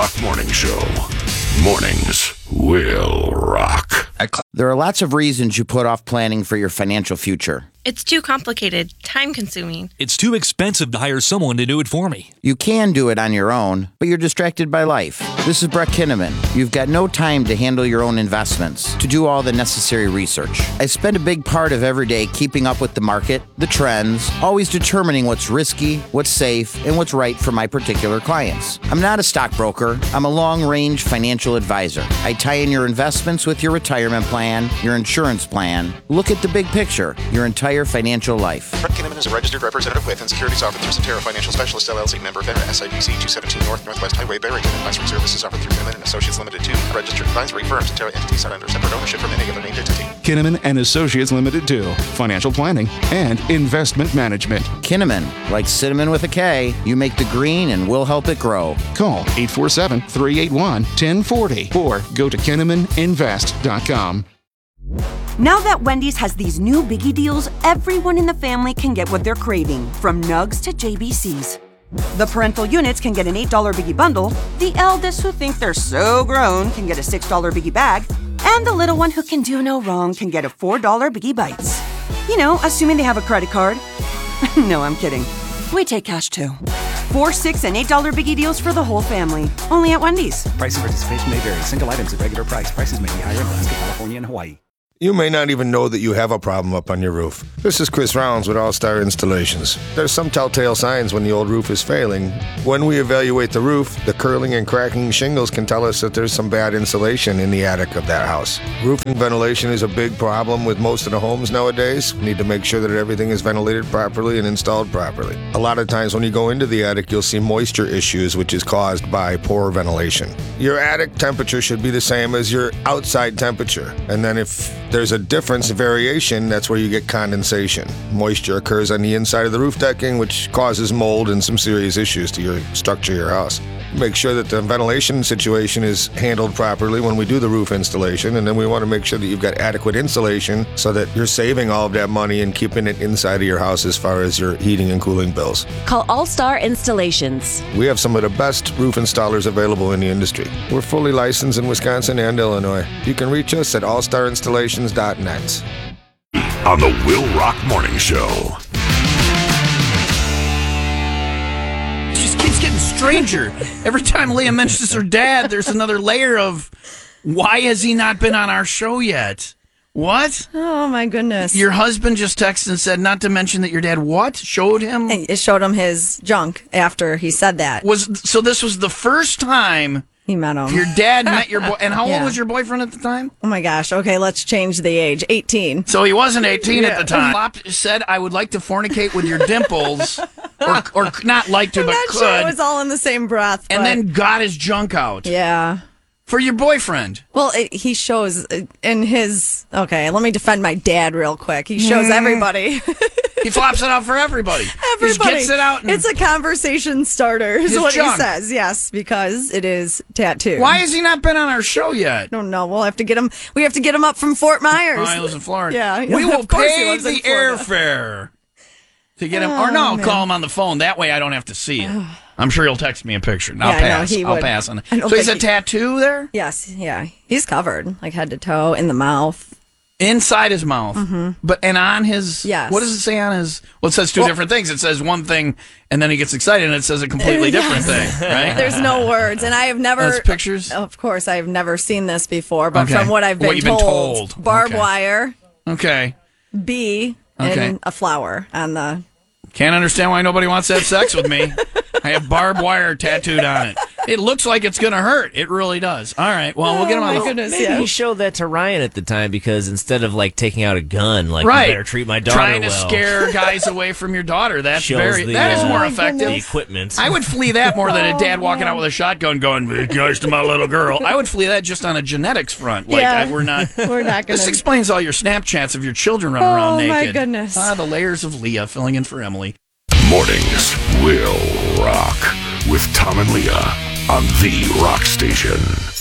Rock Morning Show. Mornings will rock. There are lots of reasons you put off planning for your financial future. It's too complicated, time-consuming. It's too expensive to hire someone to do it for me. You can do it on your own, but you're distracted by life. This is Brett Kinnaman. You've got no time to handle your own investments, to do all the necessary research. I spend a big part of every day keeping up with the market, the trends, always determining what's risky, what's safe, and what's right for my particular clients. I'm not a stockbroker. I'm a long-range financial advisor. I tie in your investments with your retirement plan, your insurance plan. Look at the big picture, your entire financial life. Brett Kinnaman is a registered representative with and securities offered through Centera Financial Specialist LLC, member FINRA SIPC 217 Northwest Highway, Barrington. Advisory services offered through Kinnaman and Associates Limited 2, registered advisory firm. Centera entities are under separate ownership from any other named entity. Kinnaman and Associates Limited 2, financial planning and investment management. Kinnaman, like cinnamon with a K, you make the green and we'll help it grow. Call 847-381-1040 or go to KinnamanInvest.com. Now that Wendy's has these new biggie deals, everyone in the family can get what they're craving, from nugs to JBCs. The parental units can get an $8 biggie bundle, the eldest who think they're so grown can get a $6 biggie bag, and the little one who can do no wrong can get a $4 biggie bites. You know, assuming they have a credit card. No, I'm kidding. We take cash too. 4, 6, and $8 biggie deals for the whole family. Only at Wendy's. Price and participation may vary. Single items at regular price. Prices may be higher in Alaska, California, and Hawaii. You may not even know that you have a problem up on your roof. This is Chris Rounds with All Star Installations. There's some telltale signs when the old roof is failing. When we evaluate the roof, the curling and cracking shingles can tell us that there's some bad insulation in the attic of that house. Roofing ventilation is a big problem with most of the homes nowadays. We need to make sure that everything is ventilated properly and installed properly. A lot of times when you go into the attic, you'll see moisture issues, which is caused by poor ventilation. Your attic temperature should be the same as your outside temperature. And then if there's a difference, a variation, that's where you get condensation. Moisture occurs on the inside of the roof decking, which causes mold and some serious issues to your structure of your house. Make sure that the ventilation situation is handled properly when we do the roof installation, and then we want to make sure that you've got adequate insulation so that you're saving all of that money and keeping it inside of your house as far as your heating and cooling bills. Call All Star Installations. We have some of the best roof installers available in the industry. We're fully licensed in Wisconsin and Illinois. You can reach us at allstarinstallations.net. On the Will Rock Morning Show. It just keeps getting stranger. Every time Leah mentions her dad, there's another layer of, why has he not been on our show yet? What? Oh, my goodness. Your husband just texted and said not to mention that your dad showed him? It showed him his junk after he said that. So this was the first time he met him. Your dad met your boy. And how old was your boyfriend at the time? Oh, my gosh. Okay, let's change the age. 18. So he wasn't 18 at the time. Lop said, I would like to fornicate with your dimples. or not like to, but could. Sure it was all in the same breath. And then got his junk out. Yeah. For your boyfriend. Well, he shows in his... Okay, let me defend my dad real quick. He shows everybody. He flops it out for everybody. Everybody. He just gets it out. It's a conversation starter, is what junk. he says. Yes, because it is tattooed. Why has he not been on our show yet? I don't know. We'll have to get him. We have to get him up from Fort Myers. Oh, he lives in Florida. Yeah. We will of course he pay lives in the Florida. airfare to get him. Or no, I'll call him on the phone. That way I don't have to see it. I'm sure he'll text me a picture. And I'll pass. I'll pass on it. So he's a tattoo there? Yes, yeah. He's covered, like head to toe, in the mouth. Inside his mouth. Mm-hmm. And on his... Yes. What does it say on his... Well, it says two different things. It says one thing, and then he gets excited, and it says a completely different thing, right? There's no words, and I have never... That's pictures? Of course, I have never seen this before, but from what I've been told... Barbed wire. Okay. Bee, and a flower on the... Can't understand why nobody wants to have sex with me. I have barbed wire tattooed on it. It looks like it's going to hurt. It really does. All right. Well, we'll get him on the phone. Maybe he showed that to Ryan at the time because instead of like taking out a gun, like you better treat my daughter Trying to scare guys away from your daughter. That is more effective. The equipment. I would flee that more than a dad walking out with a shotgun going, "Be nice to my little girl." I would flee that just on a genetics front. Like we're not gonna... This explains all your Snapchats of your children running around naked. Oh my goodness. The layers of Leah filling in for Emily. Mornings will rock with Tom and Leah on the Rock Station.